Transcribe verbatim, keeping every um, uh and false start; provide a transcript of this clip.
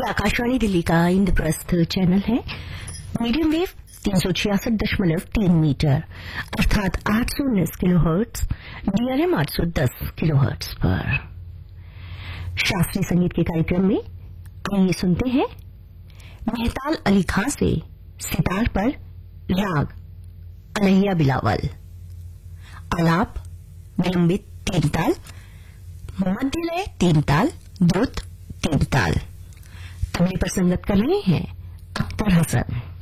आकाशवाणी दिल्ली का इंद्रप्रस्थ चैनल है। Medium wave तीन सौ छियासठ दशमलव तीन मीटर अर्थात आठ सौ उन्नीस किलो हर्ट्ज, डीआरएम आठ सौ दस किलो हर्ट्ज पर। शास्त्रीय संगीत के कार्यक्रम में आइए सुनते हैं मेहताल अली खां से सितार पर राग अनैया बिलावल, आलाप विलंबित तीन ताल, मध्य लय तीन ताल, द्रुत तीन ताल। तबले पर संगत कर रहे हैं अख्तर हसन।